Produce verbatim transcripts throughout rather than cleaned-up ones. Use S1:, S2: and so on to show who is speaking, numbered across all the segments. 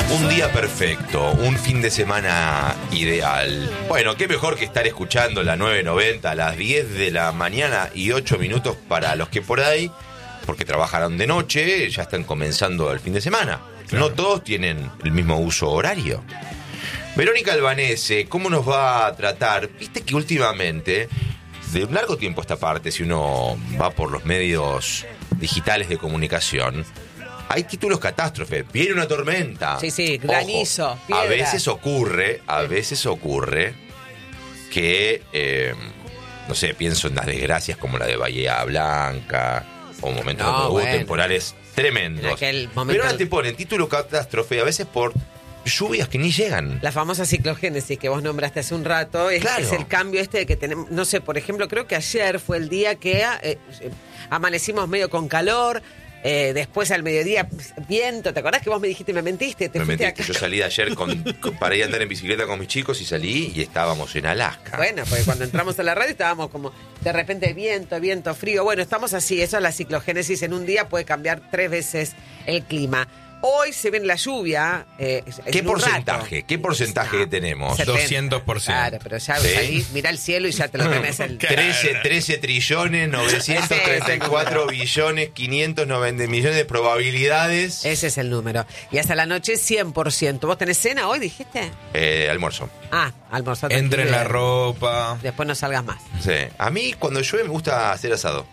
S1: Un día perfecto, un fin de semana ideal. Bueno, qué mejor que estar escuchando la nueve noventa a las diez de la mañana y ocho minutos para los que por ahí, porque trabajarán de noche, ya están comenzando el fin de semana. Claro. No todos tienen el mismo uso horario. Verónica Albanese, ¿cómo nos va a tratar? Viste que últimamente, de un largo tiempo a esta parte, si uno va por los medios digitales de comunicación, hay títulos catástrofe. Viene una tormenta.
S2: Sí, sí, granizo.
S1: Ojo, a veces ocurre, a veces ocurre que, eh, no sé, pienso en las desgracias como la de Bahía Blanca, o momentos
S2: No,
S1: donde hubo
S2: bueno.
S1: temporales tremendos.
S2: En aquel momento-
S1: Pero ahora te ponen título catástrofe, a veces por lluvias que ni llegan.
S2: La famosa ciclogénesis que vos nombraste hace un rato es,
S1: Claro.
S2: es el cambio este de que tenemos, no sé, por ejemplo, creo que ayer fue el día que eh, eh, amanecimos medio con calor, eh, después al mediodía viento, ¿te acordás que vos me dijiste y me mentiste? Te
S1: Me
S2: fuiste
S1: mentí,
S2: acá.
S1: que yo salí de ayer con, con- para ir a andar en bicicleta con mis chicos y salí y estábamos en Alaska.
S2: Bueno, porque cuando entramos a la radio estábamos como de repente viento, viento, frío. Bueno, estamos así, eso es la ciclogénesis. En un día puede cambiar tres veces el clima. Hoy se viene la lluvia. Eh,
S1: ¿Qué
S2: en un
S1: porcentaje?
S2: rato.
S1: ¿Qué porcentaje
S2: No,
S1: tenemos?
S2: setenta.
S3: doscientos por ciento.
S2: Claro, pero ya
S1: ¿Sí?
S2: salís, mirá el cielo y ya te lo tenés el...
S1: trece, trece trillones, novecientos treinta y cuatro billones, quinientos noventa millones de probabilidades.
S2: Ese es el número. Y hasta la noche cien por ciento. ¿Vos tenés cena hoy, dijiste?
S1: Eh, almuerzo.
S2: Ah, almorzar.
S3: Entre en la
S2: tranquilo.
S3: ropa.
S2: Después no salgas más.
S1: Sí. A mí cuando llueve me gusta hacer asado.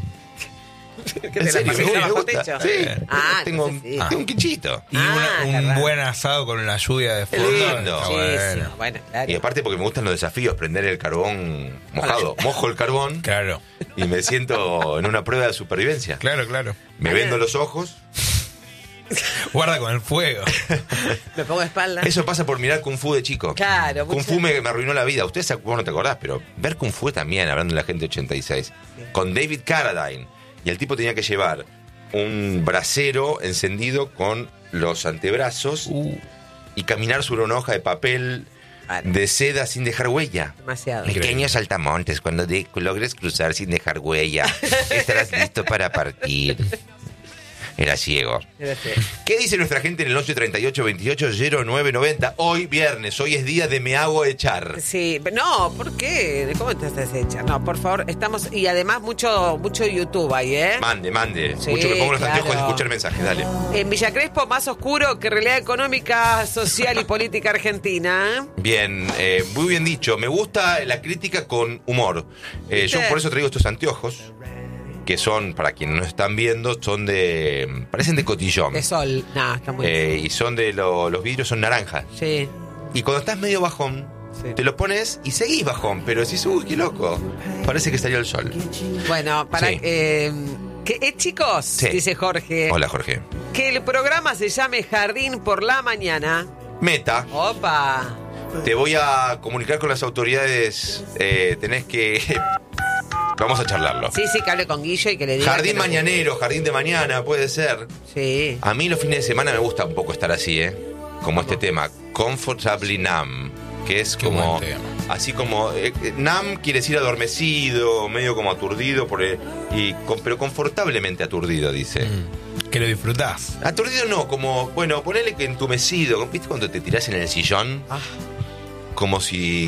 S2: ¿Qué
S1: ¿En
S2: te la
S1: serio?
S2: pasás
S1: Me
S2: bajo
S1: gusta.
S2: techo?
S1: Sí.
S2: Ah,
S1: tengo,
S2: entonces sí.
S1: tengo un quinchito.
S3: Y
S2: Ah,
S3: una-
S2: qué
S3: un
S2: raro.
S3: buen asado con la lluvia de fondo.
S1: lindo.
S3: está
S2: Sí,
S3: bueno.
S2: sí, bueno, claro.
S1: Y aparte porque me gustan los desafíos, prender el carbón mojado. Mojo el carbón
S3: Claro,
S1: y me siento en una prueba de supervivencia.
S3: claro, claro.
S1: Me vendo los ojos.
S3: Guarda con el fuego.
S2: Me pongo de espalda.
S1: Eso pasa por mirar Kung Fu de chico.
S2: Claro,
S1: Kung
S2: mucho-
S1: Fu me, me arruinó la vida. Ustedes se- vos no te acordás, pero ver Kung Fu también, hablando de la gente ochenta y seis. Con David Carradine. Y el tipo tenía que llevar un brasero encendido con los antebrazos
S3: Uh,
S1: y caminar sobre una hoja de papel de seda sin dejar huella.
S2: Demasiado.
S1: Pequeños saltamontes, cuando de- logres cruzar sin dejar huella, estarás listo para partir. Era ciego. ¿Qué dice nuestra gente en el once treinta y ocho veintiocho cero nueve noventa? Hoy viernes, hoy es día de me hago echar.
S2: Sí, no, ¿por qué? ¿Cómo te estás hecha? No, por favor, estamos... Y además mucho mucho YouTube ahí, ¿eh?
S1: Mande, mande.
S2: Sí,
S1: Mucho me pongo los anteojos
S2: claro.
S1: de escuchar mensajes, dale.
S2: En Villa Crespo, más oscuro que realidad económica, social y política argentina.
S1: Bien, eh, muy bien dicho. Me gusta la crítica con humor. Eh, yo
S2: ¿Viste?
S1: por eso traigo estos anteojos, que son, para quienes no están viendo, son de... parecen de cotillón.
S2: De sol. No, está muy
S1: Eh, y son de lo- los vidrios son naranjas.
S2: Sí.
S1: Y cuando estás medio bajón,
S2: Sí.
S1: te lo pones y seguís bajón, pero decís, uy, qué loco. Parece que salió el sol.
S2: Bueno, para...
S1: Sí.
S2: Eh, que, eh, chicos,
S1: Sí.
S2: dice Jorge,
S1: Hola, Jorge.
S2: que el programa se llame Jardín por la Mañana.
S1: Meta,
S2: Opa.
S1: te voy a comunicar con las autoridades. Eh, tenés que... Vamos a charlarlo.
S2: Sí, sí, que hable con Guillo y que le diga...
S1: Jardín
S2: que no-
S1: mañanero, jardín de mañana, puede ser.
S2: Sí.
S1: A mí los fines de semana me gusta un poco estar así, ¿eh? Como este tema, Comfortably Numb, que es
S3: Qué
S1: como...
S3: buen tema.
S1: Así como... Eh, eh, numb quiere decir adormecido, medio como aturdido, por el- y, con- pero confortablemente aturdido, dice.
S3: mm, que lo disfrutás.
S1: Aturdido no, como... Bueno, ponele que entumecido. ¿Viste cuando te tirás en el sillón?
S2: Ah,
S1: Como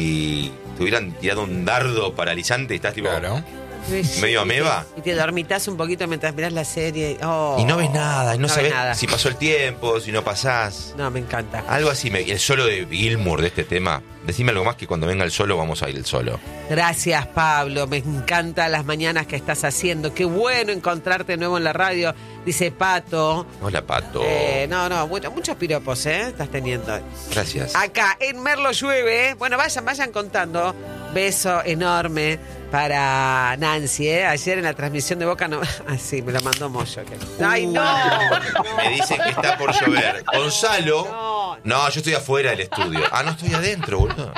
S1: si te hubieran tirado un dardo paralizante y estás tipo...
S3: Claro.
S2: sí,
S1: ¿Medio
S2: y
S1: ameba?
S2: te- Y te dormitas un poquito mientras mirás la serie. Oh.
S1: Y no ves nada, y no,
S2: ves
S1: sabes
S2: nada.
S1: si pasó el tiempo, si no pasás.
S2: No, me encanta.
S1: Algo así, me- el solo de Gilmour de este tema. Decime algo más que cuando venga el solo vamos a ir el solo.
S2: Gracias, Pablo. Me encantan las mañanas que estás haciendo. Qué bueno encontrarte de nuevo en la radio. Dice Pato.
S1: Hola, Pato.
S2: Eh, no, no, muchos, muchos piropos, ¿eh? Estás teniendo.
S1: Gracias.
S2: Acá, en Merlo llueve. Bueno, vayan, vayan contando. Beso enorme para Nancy, ¿eh? Ayer en la transmisión de Boca no... Ah, sí, me lo mandó Moyo. que- ¡Ay, no!
S1: Me dicen que está por llover. Gonzalo.
S2: No.
S1: No, yo estoy afuera del estudio. Ah, no estoy adentro, boludo.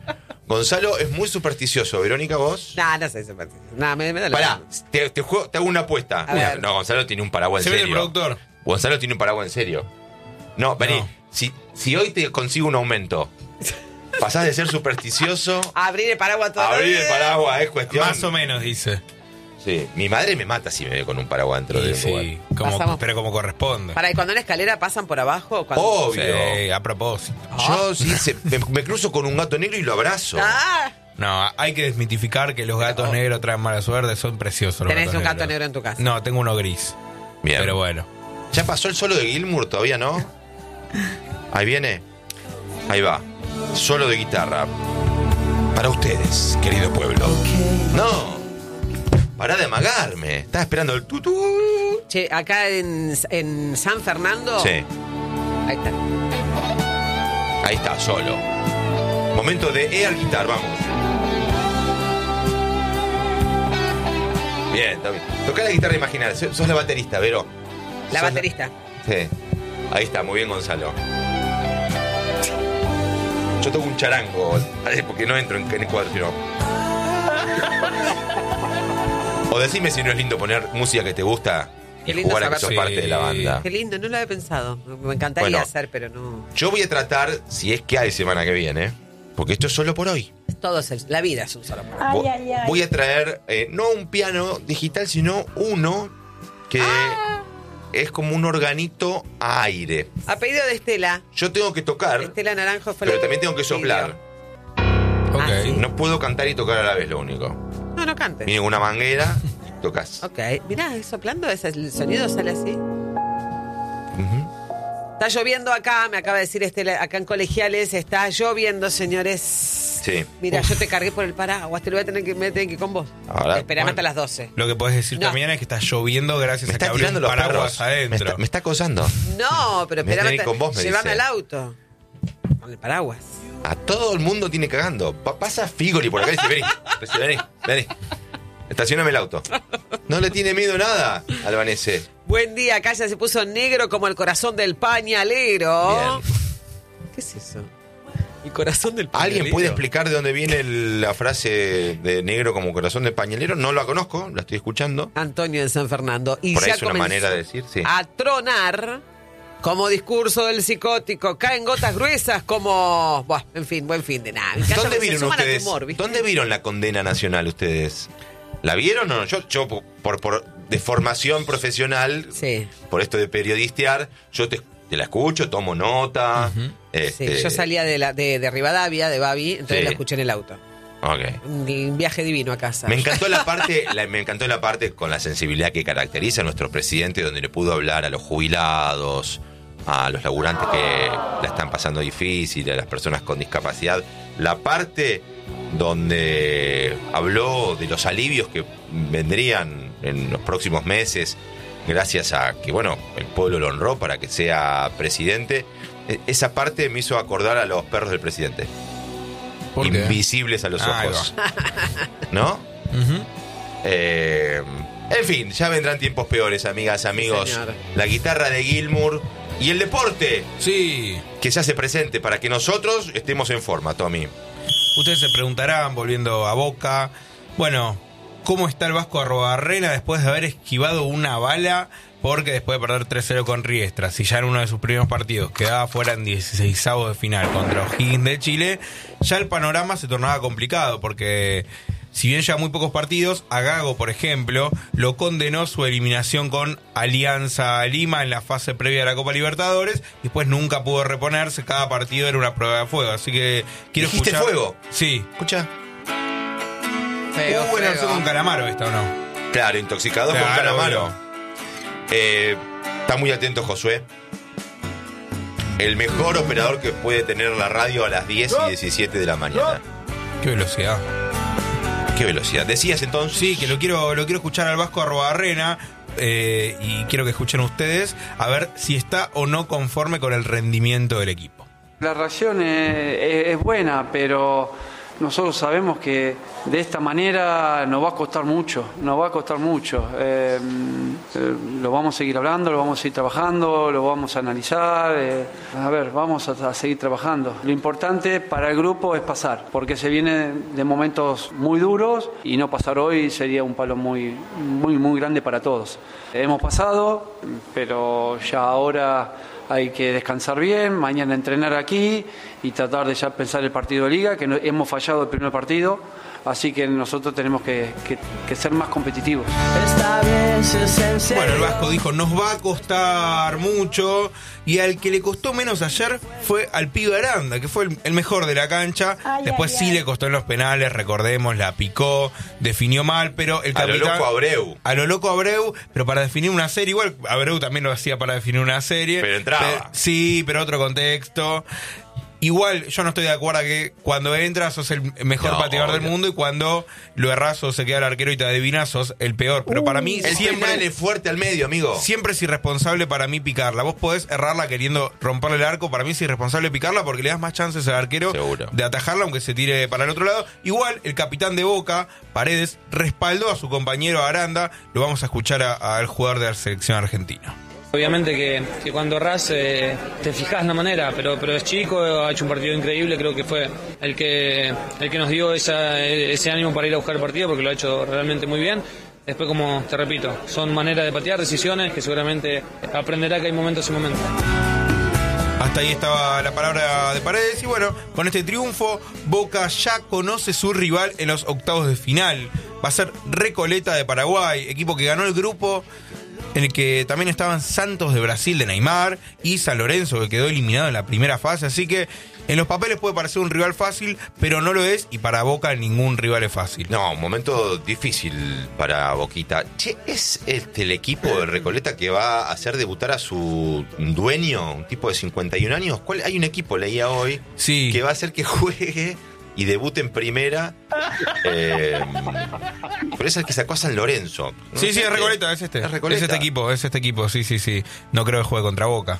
S1: Gonzalo es muy supersticioso. Verónica, vos.
S2: No, no sé, no, me, me da la
S1: Pará,
S2: gana.
S1: te, te, juego- te hago una apuesta.
S2: A ver.
S1: No, Gonzalo tiene un paraguas
S3: Se
S1: en
S3: ve el
S1: serio.
S3: productor.
S1: Gonzalo tiene un paraguas en serio. No, vení.
S3: No.
S1: Si, si hoy te consigo un aumento, pasás de ser supersticioso
S2: Abrir el paraguas todo
S1: a abrir el paraguas, es cuestión.
S3: Más o menos, dice.
S1: Sí, mi madre me mata si me ve con un paraguas dentro
S3: Y
S1: de un
S3: sí,
S1: lugar.
S3: como,
S2: Pasamos-
S3: pero como corresponde.
S2: Para, ¿y cuando en la escalera pasan por abajo? Cuando...
S1: Obvio.
S3: Sí, a propósito.
S1: Yo sí, se- me, me cruzo con un gato negro y lo abrazo.
S2: ¡Ah!
S3: No, hay que desmitificar que los gatos negros traen mala suerte, son preciosos los
S2: Tenés
S3: gatos
S2: un gato
S3: negros.
S2: negro en tu casa.
S3: No, tengo uno gris.
S1: Bien.
S3: Pero bueno.
S1: ¿Ya pasó el solo de Gilmour? ¿Todavía no? Ahí viene. Ahí va. Solo de guitarra. Para ustedes, querido pueblo. No. Pará de amagarme. Estaba esperando el tutú.
S2: Che, acá en, en San Fernando.
S1: Sí.
S2: Ahí está.
S1: Ahí está, solo. Momento de air guitar, vamos. Bien, está bien. Toca la guitarra imaginaria. Sos sos la baterista, Vero.
S2: La
S1: Sos
S2: baterista.
S1: Sí. Ahí está, muy bien, Gonzalo. Yo toco un charango, porque no entro en en el cuadro, sino... O decime si no es lindo poner música que te gusta
S2: Qué
S1: y
S2: lindo
S1: jugar a que
S2: saber.
S1: sos
S3: Sí.
S1: parte de la banda.
S2: Qué lindo, no lo había pensado. Me encantaría
S1: Bueno.
S2: hacer, pero no.
S1: Yo voy a tratar, si es que hay semana que viene, porque esto es solo por hoy.
S2: Todo es el- la vida es un solo.
S4: Ay,
S1: Vo-
S4: ay, ay.
S1: Voy a traer eh, no un piano digital, sino uno que
S2: Ah.
S1: es como un organito a aire.
S2: A pedido de Estela.
S1: Yo tengo que tocar,
S2: Estela Naranjo fue
S1: pero
S2: la-
S1: también tengo que soplar.
S3: Ok.
S2: Ah, sí.
S1: No puedo cantar y tocar a la vez, lo único.
S2: No, no cantes.
S1: Viene con una manguera, tocas.
S2: Ok, mirá, soplando, ese, el sonido sale así.
S1: Ujú.
S2: Está lloviendo acá, me acaba de decir Estela, acá en Colegiales está lloviendo, señores.
S1: Sí.
S2: Mira,
S3: Uf.
S2: yo te cargué por el paraguas, te lo voy a tener que, me voy a tener que ir con vos.
S1: Ahora,
S2: Esperame
S1: bueno.
S2: hasta las doce.
S3: Lo que podés decir
S2: No.
S3: también es que está lloviendo gracias
S1: Me
S3: a que
S1: está
S3: abrió
S1: tirando
S3: un
S1: los
S3: paraguas
S1: perros. Me
S3: adentro.
S1: está, me está acosando.
S2: No, pero
S1: Me
S2: esperame,
S1: tenés
S2: hasta-
S1: con vos, me
S2: llévame
S1: dice.
S2: al auto. Con el paraguas.
S1: A todo el mundo tiene cagando. Pa- pasa Figoli por acá y dice, vení, dice, vení, vení. Estacioname el auto. No le tiene miedo nada, Albanese.
S2: Buen día, acá ya se puso negro como el corazón del pañalero.
S1: Bien.
S2: ¿Qué es eso? El corazón del pañalero.
S1: ¿Alguien puede explicar de dónde viene el- la frase de negro como corazón de pañalero? No la conozco, la estoy escuchando.
S2: Antonio de San Fernando. Y
S1: Por ahí
S2: ya
S1: es una
S2: comenzó
S1: manera de decir, sí.
S2: a tronar como discurso del psicótico. Caen gotas gruesas como... Buah, en fin, buen fin de nada. Me encanta
S1: ¿Dónde
S2: porque se
S1: vieron
S2: suman a tu
S1: ustedes?
S2: humor, ¿viste?
S1: ¿Dónde vieron la condena nacional ustedes? ¿La vieron o no? Yo, yo por, por, por- de formación profesional,
S2: Sí.
S1: por esto de periodistear, yo te, te la escucho, tomo nota.
S2: Sí,
S1: este,
S2: yo salía de, la, de, de Rivadavia, de Babi, entonces
S1: Sí.
S2: la escuché en el auto.
S1: Ok.
S2: Un, un viaje divino a casa.
S1: Me encantó la parte, la- me encantó la parte con la sensibilidad que caracteriza a nuestro presidente, donde le pudo hablar a los jubilados, a los laburantes que la están pasando difícil, a las personas con discapacidad. La parte donde habló de los alivios que vendrían en los próximos meses, gracias a que, bueno, el pueblo lo honró para que sea presidente. E- Esa parte me hizo acordar a los perros del presidente.
S3: ¿Por qué?
S1: Invisibles a los
S3: Ahí
S1: ojos. ¿No?
S3: Ujú.
S1: Eh, en fin, ya vendrán tiempos peores, amigas, amigos.
S2: señor.
S1: La guitarra de Gilmour y el deporte
S3: Sí.
S1: que se hace presente para que nosotros estemos en forma, Tommy.
S3: Ustedes se preguntarán, volviendo a Boca, bueno, ¿cómo está el Vasco Arrobarrena después de haber esquivado una bala? Porque después de perder tres cero con Riestra, si ya en uno de sus primeros partidos quedaba fuera en dieciseisavos de final contra O'Higgins de Chile, ya el panorama se tornaba complicado, porque si bien ya muy pocos partidos, a Gago, por ejemplo, lo condenó su eliminación con Alianza Lima en la fase previa a la Copa Libertadores, y después nunca pudo reponerse, cada partido era una prueba de fuego, así que quiero
S1: ¿Dijiste
S3: escuchar...
S1: fuego?
S3: Sí.
S1: Escucha.
S2: Feo,
S3: Uh, bueno,
S2: feo.
S3: fue con Calamaro esta, ¿o no?
S1: Claro, intoxicado con
S3: Claro,
S1: Calamaro.
S3: obvio.
S1: Eh, está muy atento, Josué. El mejor operador que puede tener la radio a las diez y diecisiete de la mañana.
S3: Qué velocidad.
S1: Qué velocidad. Decías entonces.
S3: Sí, que lo quiero, lo quiero escuchar al Vasco Arrobarrena, eh, y quiero que escuchen ustedes a ver si está o no conforme con el rendimiento del equipo.
S5: La reacción es, es- es buena, pero nosotros sabemos que de esta manera nos va a costar mucho, nos va a costar mucho. Eh, eh, lo vamos a seguir hablando, lo vamos a seguir trabajando, lo vamos a analizar. eh, a ver, vamos a, a seguir trabajando. Lo importante para el grupo es pasar, porque se viene de momentos muy duros y no pasar hoy sería un palo muy, muy, muy grande para todos. Hemos pasado, pero ya ahora hay que descansar bien, mañana entrenar aquí y tratar de ya pensar el partido de Liga, que no, hemos fallado el primer partido, así que nosotros tenemos que, que, que ser más competitivos.
S3: Bueno, el Vasco dijo, nos va a costar mucho, y al que le costó menos ayer fue al pibe Aranda, que fue el, el mejor de la cancha. Ay, Después ay, sí ay. le costó en los penales, recordemos, la picó, definió mal, pero el capitán...
S1: A lo loco Abreu.
S3: A lo loco Abreu, pero para definir una serie, igual Abreu también lo hacía para definir una serie.
S1: Pero entraba.
S3: Pero, sí, pero otro contexto. Igual, yo no estoy de acuerdo que cuando entras sos el mejor no, pateador del mundo y cuando lo errás sos se queda el arquero y te adivinas sos el peor. Pero uh, para mí
S1: el
S3: siempre
S1: penal es fuerte al medio, amigo.
S3: Siempre es irresponsable para mí picarla. Vos podés errarla queriendo romperle el arco. Para mí es irresponsable picarla porque le das más chances al arquero
S1: Seguro.
S3: de atajarla aunque se tire para el otro lado. Igual, el capitán de Boca, Paredes, respaldó a su compañero Aranda. Lo vamos a escuchar al jugador de la selección argentina.
S4: Obviamente que, que cuando errás eh, te fijas la manera, pero pero es chico, ha hecho un partido increíble, creo que fue el que el que nos dio esa, ese ánimo para ir a buscar el partido porque lo ha hecho realmente muy bien. Después, como te repito, son maneras de patear, decisiones que seguramente aprenderá que hay momentos y momentos.
S3: Hasta ahí estaba la palabra de Paredes y bueno, con este triunfo Boca ya conoce su rival en los octavos de final. Va a ser Recoleta de Paraguay, equipo que ganó el grupo en el que también estaban Santos de Brasil de Neymar y San Lorenzo, que quedó eliminado en la primera fase. Así que en los papeles puede parecer un rival fácil, pero no lo es, y para Boca ningún rival es fácil.
S1: No, un momento difícil para Boquita. Che, ¿es este el equipo de Recoleta que va a hacer debutar a su dueño, un tipo de cincuenta y un años? ¿Cuál? Hay un equipo, leía hoy,
S3: sí,
S1: que va a hacer que juegue y debute en primera. Eh, pero es el que sacó a San Lorenzo, ¿no?
S3: Sí, sí, es Recoleta, es este.
S1: Es Recoleta.
S3: Es este equipo, es este equipo, sí, sí, sí. No creo que juegue contra Boca.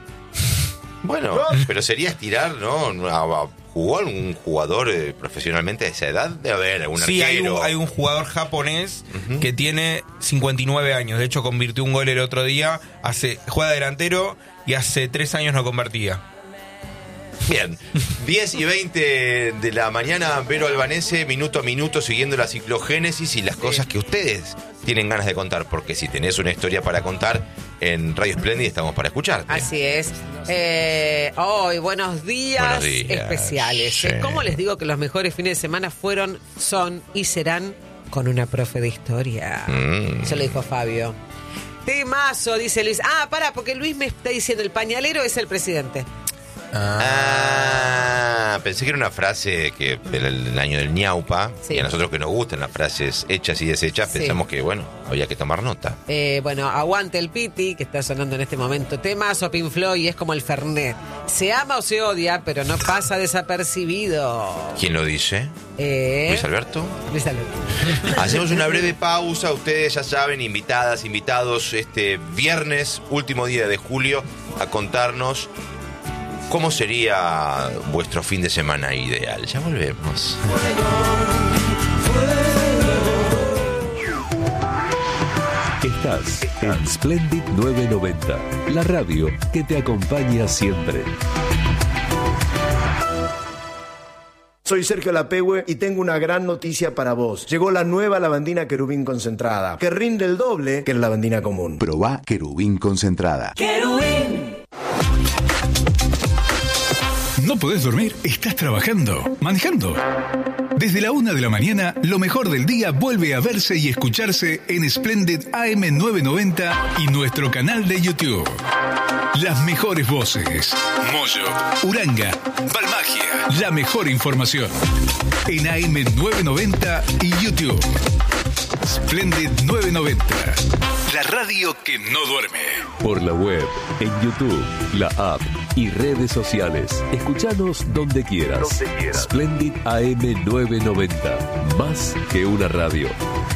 S1: Bueno, pero sería estirar, ¿no? ¿Jugó algún jugador eh, profesionalmente a esa edad? Debe haber algún
S3: sí,
S1: arquero.
S3: Sí, hay un, hay un jugador japonés uh-huh. que tiene cincuenta y nueve años. De hecho, convirtió un gol el otro día. Hace, juega delantero y hace tres años no convertía.
S1: Bien, diez y veinte de la mañana, Vero Albanese, minuto a minuto, siguiendo la ciclogénesis y las sí. cosas que ustedes tienen ganas de contar, porque si tenés una historia para contar, en Radio Splendid estamos para escucharte.
S2: Así es. Eh, hoy, buenos días,
S1: buenos días
S2: especiales.
S1: Sí.
S2: ¿eh? ¿Cómo les digo que los mejores fines de semana fueron, son y serán con una profe de historia? Mm. Eso lo dijo Fabio. Temazo, dice Luis. Ah, pará, porque Luis me está diciendo, el pañalero es el presidente.
S1: Ah, pensé que era una frase que era el año del ñaupa, sí. Y a nosotros que nos gustan las frases hechas y deshechas, sí. Pensamos que, bueno, había que tomar nota.
S2: Eh, bueno, aguante el Piti, que está sonando en este momento. Temazo, Pink Floyd, es como el Fernet. Se ama o se odia, pero no pasa desapercibido.
S1: ¿Quién lo dice?
S2: Eh,
S1: ¿Luis Alberto?
S2: Luis Alberto.
S1: Hacemos una breve pausa. Ustedes ya saben, invitadas, invitados, este viernes, último día de julio, a contarnos ¿cómo sería vuestro fin de semana ideal? Ya volvemos.
S6: Estás en Splendid nueve noventa, la radio que te acompaña siempre.
S7: Soy Sergio Lapehue y tengo una gran noticia para vos. Llegó la nueva lavandina Querubín concentrada, que rinde el doble que la lavandina común.
S8: Probá Querubín concentrada.
S9: ¡Querubín! ¿No podés dormir? ¿Estás trabajando? ¿Manejando? Desde la una de la mañana, lo mejor del día vuelve a verse y escucharse en Splendid A M novecientos noventa y nuestro canal de YouTube. Las mejores voces. Moyo, Uranga, Balmagia. La mejor información. En A M novecientos noventa y YouTube. Splendid novecientos noventa. La radio que no duerme.
S6: Por la web, en YouTube, la app y redes sociales. Escuchanos donde quieras. Donde quieras. Splendid A M novecientos noventa. Más que una radio.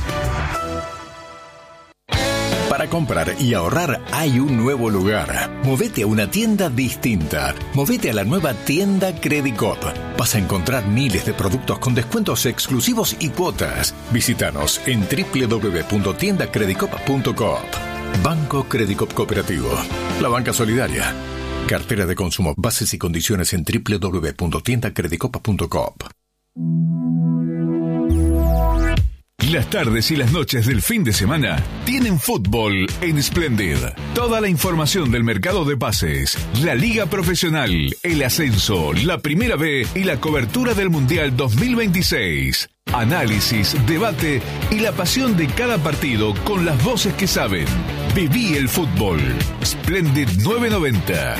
S9: Para comprar y ahorrar hay un nuevo lugar. Movete a una tienda distinta. Movete a la nueva tienda Credicop. Vas a encontrar miles de productos con descuentos exclusivos y cuotas. Visítanos en doble u doble u doble u punto tienda credicop punto coop. Banco Credicop Cooperativo. La banca solidaria. Cartera de consumo. Bases y condiciones en doble u doble u doble u punto tienda credicop punto coop. Las tardes y las noches del fin de semana tienen fútbol en Splendid. Toda la información del mercado de pases, la liga profesional, el ascenso, la primera B y la cobertura del Mundial dos mil veintiséis. Análisis, debate y la pasión de cada partido con las voces que saben. Viví el fútbol. Splendid novecientos noventa.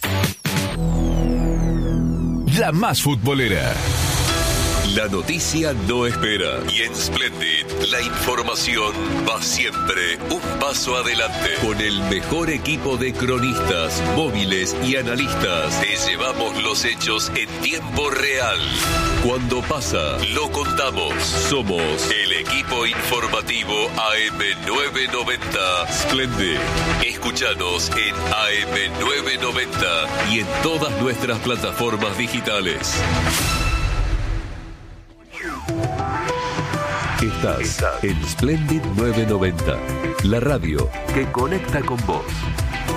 S9: La más futbolera.
S6: La noticia no espera y en Splendid la información va siempre un paso adelante. Con el mejor equipo de cronistas, móviles y analistas te llevamos los hechos en tiempo real. Cuando pasa, lo contamos. Somos el equipo informativo A M novecientos noventa Splendid. Escúchanos en A M novecientos noventa y en todas nuestras plataformas digitales. Estás en Splendid novecientos noventa, la radio que conecta con vos.